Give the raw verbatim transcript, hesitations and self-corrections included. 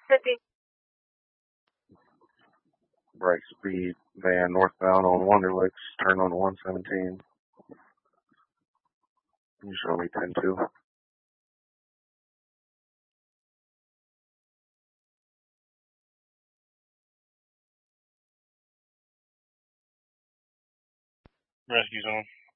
fifty. Break speed, van northbound on Wonder Licks, turn on one seventeen. You show me ten two. Rescue's on.